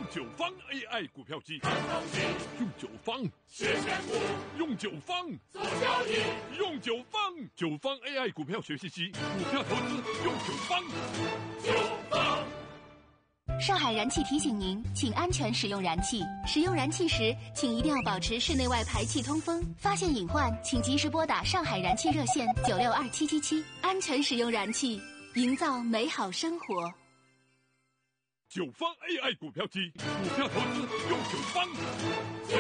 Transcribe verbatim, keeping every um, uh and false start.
九方 A I 股票机，用九方实选股， 用九方做交易， 用九方九方 A I 股票学习机，股票投资用九方。 九方。 上海燃气提醒您，请安全使用燃气。使用燃气时，请一定要保持室内外排气通风。发现隐患，请及时拨打上海燃气热线九六二七七七。安全使用燃气，营造美好生活。 九方 A I 股票机，股票投资用九方。